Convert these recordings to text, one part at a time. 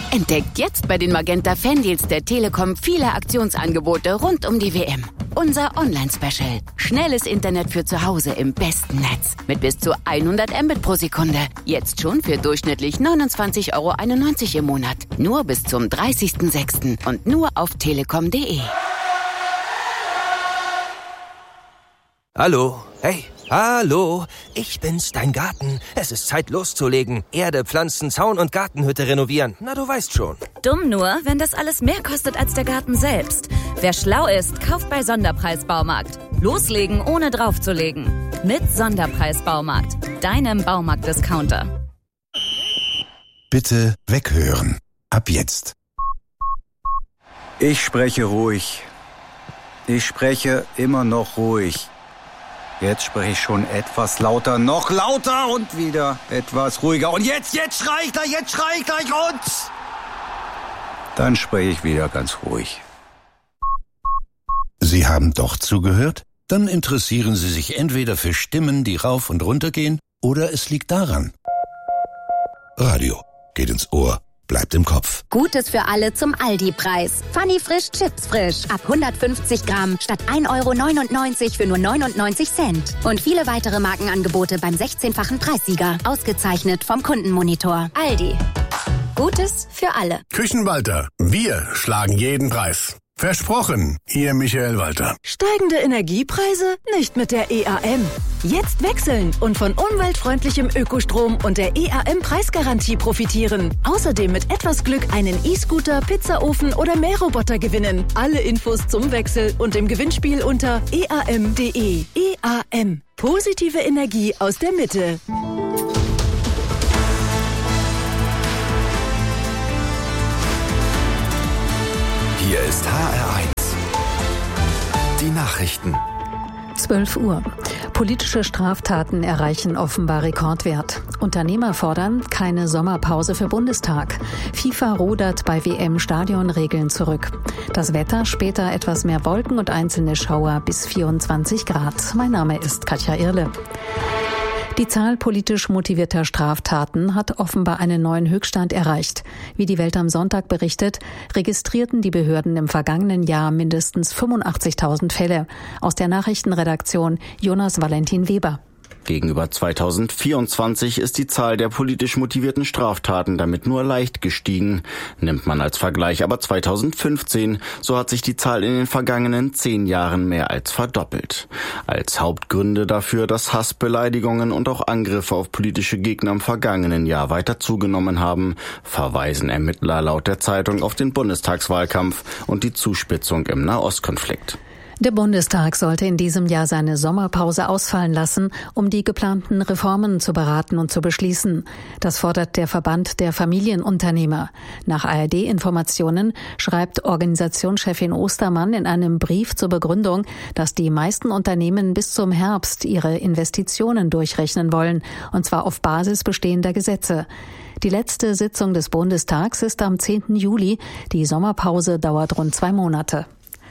Entdeckt jetzt bei den Magenta Fan-Deals der Telekom viele Aktionsangebote rund um die WM. Unser Online-Special. Schnelles Internet für zu Hause im besten Netz. Mit bis zu 100 Mbit pro Sekunde. Jetzt schon für durchschnittlich 29,91 € im Monat. Nur bis zum 30.06. und nur auf telekom.de. Hallo, hey, hallo, ich bin's, dein Garten. Es ist Zeit loszulegen. Erde, Pflanzen, Zaun und Gartenhütte renovieren. Na, du weißt schon. Dumm nur, wenn das alles mehr kostet als der Garten selbst. Wer schlau ist, kauft bei Sonderpreis-Baumarkt. Loslegen, ohne draufzulegen. Mit Sonderpreis-Baumarkt, deinem Baumarkt-Discounter. Bitte weghören. Ab jetzt. Ich spreche ruhig. Ich spreche immer noch ruhig. Jetzt spreche ich schon etwas lauter, noch lauter und wieder etwas ruhiger. Und jetzt schrei ich gleich und... Dann spreche ich wieder ganz ruhig. Sie haben doch zugehört? Dann interessieren Sie sich entweder für Stimmen, die rauf und runter gehen, oder es liegt daran. Radio geht ins Ohr, bleibt im Kopf. Gutes für alle zum Aldi-Preis. Funny Frisch Chips Frisch. Ab 150 Gramm statt 1,99 € für nur 99 Cent. Und viele weitere Markenangebote beim 16-fachen Preissieger. Ausgezeichnet vom Kundenmonitor. Aldi. Gutes für alle. Küchenwalter. Wir schlagen jeden Preis. Versprochen, Ihr Michael Walter. Steigende Energiepreise? Nicht mit der EAM. Jetzt wechseln und von umweltfreundlichem Ökostrom und der EAM-Preisgarantie profitieren. Außerdem mit etwas Glück einen E-Scooter, Pizzaofen oder Mähroboter gewinnen. Alle Infos zum Wechsel und im Gewinnspiel unter eam.de. EAM. Positive Energie aus der Mitte. Hier ist HR1. Die Nachrichten. 12 Uhr. Politische Straftaten erreichen offenbar Rekordwert. Unternehmer fordern keine Sommerpause für Bundestag. FIFA rudert bei WM-Stadionregeln zurück. Das Wetter, später etwas mehr Wolken und einzelne Schauer bis 24 Grad. Mein Name ist Katja Irle. Die Zahl politisch motivierter Straftaten hat offenbar einen neuen Höchststand erreicht. Wie die Welt am Sonntag berichtet, registrierten die Behörden im vergangenen Jahr mindestens 85.000 Fälle. Aus der Nachrichtenredaktion Jonas Valentin Weber. Gegenüber 2024 ist die Zahl der politisch motivierten Straftaten damit nur leicht gestiegen. Nimmt man als Vergleich aber 2015, so hat sich die Zahl in den vergangenen 10 Jahren mehr als verdoppelt. Als Hauptgründe dafür, dass Hass, Beleidigungen und auch Angriffe auf politische Gegner im vergangenen Jahr weiter zugenommen haben, verweisen Ermittler laut der Zeitung auf den Bundestagswahlkampf und die Zuspitzung im Nahostkonflikt. Der Bundestag sollte in diesem Jahr seine Sommerpause ausfallen lassen, um die geplanten Reformen zu beraten und zu beschließen. Das fordert der Verband der Familienunternehmer. Nach ARD-Informationen schreibt Organisationschefin Ostermann in einem Brief zur Begründung, dass die meisten Unternehmen bis zum Herbst ihre Investitionen durchrechnen wollen, und zwar auf Basis bestehender Gesetze. Die letzte Sitzung des Bundestags ist am 10. Juli. Die Sommerpause dauert rund 2 Monate.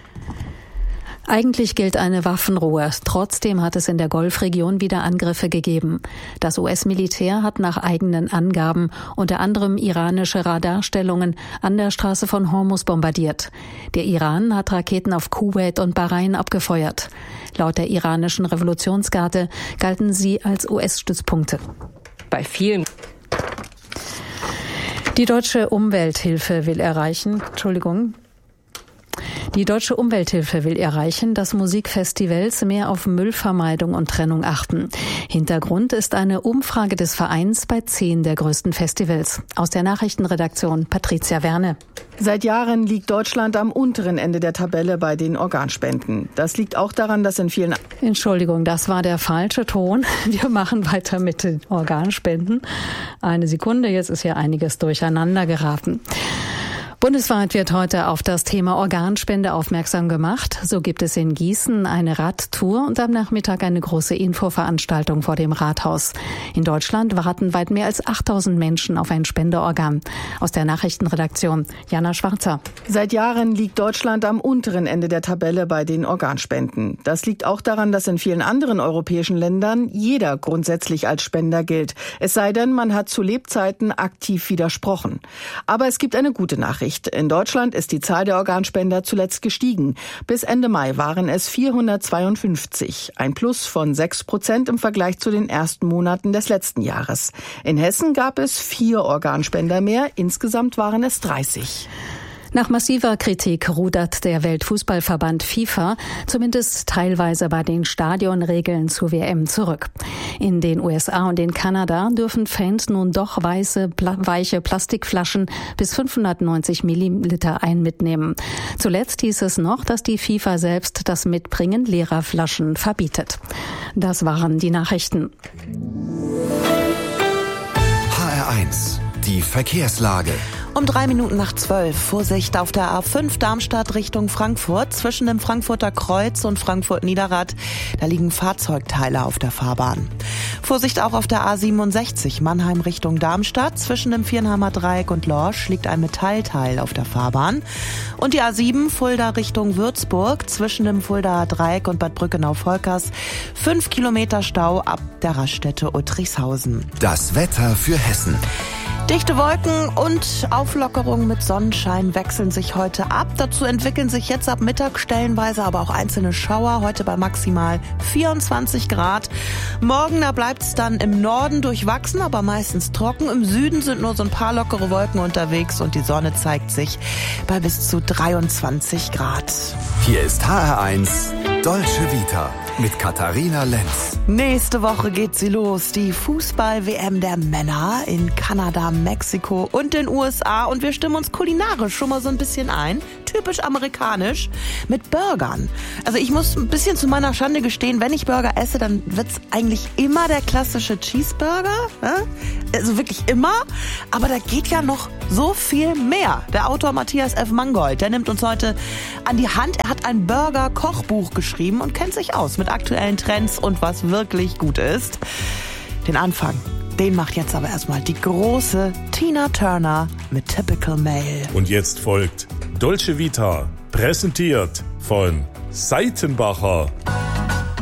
Eigentlich gilt eine Waffenruhe. Trotzdem hat es in der Golfregion wieder Angriffe gegeben. Das US-Militär hat nach eigenen Angaben unter anderem iranische Radarstellungen an der Straße von Hormuz bombardiert. Der Iran hat Raketen auf Kuwait und Bahrain abgefeuert. Laut der iranischen Revolutionsgarde galten sie als US-Stützpunkte. Bei vielen. Die Deutsche Umwelthilfe will erreichen, dass Musikfestivals mehr auf Müllvermeidung und Trennung achten. Hintergrund ist eine Umfrage des Vereins bei 10 der größten Festivals. Aus der Nachrichtenredaktion Patricia Werne. Seit Jahren liegt Deutschland am unteren Ende der Tabelle bei den Organspenden. Das liegt auch daran, dass in vielen... Entschuldigung, das war der falsche Ton. Wir machen weiter mit den Organspenden. Eine Sekunde, jetzt ist hier einiges durcheinander geraten. Bundesweit wird heute auf das Thema Organspende aufmerksam gemacht. So gibt es in Gießen eine Radtour und am Nachmittag eine große Infoveranstaltung vor dem Rathaus. In Deutschland warten weit mehr als 8000 Menschen auf ein Spendeorgan. Aus der Nachrichtenredaktion Jana Schwarzer. Seit Jahren liegt Deutschland am unteren Ende der Tabelle bei den Organspenden. Das liegt auch daran, dass in vielen anderen europäischen Ländern jeder grundsätzlich als Spender gilt. Es sei denn, man hat zu Lebzeiten aktiv widersprochen. Aber es gibt eine gute Nachricht. In Deutschland ist die Zahl der Organspender zuletzt gestiegen. Bis Ende Mai waren es 452, ein Plus von 6% im Vergleich zu den ersten Monaten des letzten Jahres. In Hessen gab es 4 Organspender mehr, insgesamt waren es 30. Nach massiver Kritik rudert der Weltfußballverband FIFA zumindest teilweise bei den Stadionregeln zur WM zurück. In den USA und in Kanada dürfen Fans nun doch weiche Plastikflaschen bis 590 Milliliter mitnehmen. Zuletzt hieß es noch, dass die FIFA selbst das Mitbringen leerer Flaschen verbietet. Das waren die Nachrichten. HR1, die Verkehrslage. Um 11:03. Vorsicht auf der A5 Darmstadt Richtung Frankfurt. Zwischen dem Frankfurter Kreuz und Frankfurt-Niederrad, da liegen Fahrzeugteile auf der Fahrbahn. Vorsicht auch auf der A67 Mannheim Richtung Darmstadt. Zwischen dem Viernheimer Dreieck und Lorsch liegt ein Metallteil auf der Fahrbahn. Und die A7 Fulda Richtung Würzburg. Zwischen dem Fuldaer Dreieck und Bad Brückenau-Volkers 5 Kilometer Stau ab der Raststätte Uttrichshausen. Das Wetter für Hessen. Dichte Wolken und Auflockerung mit Sonnenschein wechseln sich heute ab. Dazu entwickeln sich jetzt ab Mittag stellenweise aber auch einzelne Schauer. Heute bei maximal 24 Grad. Morgen, da bleibt es dann im Norden durchwachsen, aber meistens trocken. Im Süden sind nur so ein paar lockere Wolken unterwegs und die Sonne zeigt sich bei bis zu 23 Grad. Hier ist HR1 Dolce Vita mit Katharina Lenz. Nächste Woche geht sie los. Die Fußball-WM der Männer in Kanada, Mexiko und den USA. Und wir stimmen uns kulinarisch schon mal so ein bisschen ein. Typisch amerikanisch mit Burgern. Also ich muss ein bisschen zu meiner Schande gestehen, wenn ich Burger esse, dann wird's eigentlich immer der klassische Cheeseburger. Also wirklich immer. Aber da geht ja noch so viel mehr. Der Autor Matthias F. Mangold, der nimmt uns heute an die Hand. Er hat ein Burger-Kochbuch geschrieben und kennt sich aus mit aktuellen Trends und was wirklich gut ist. Den Anfang, den macht jetzt aber erstmal die große Tina Turner mit Typical Male. Und jetzt folgt Dolce Vita, präsentiert von Seitenbacher.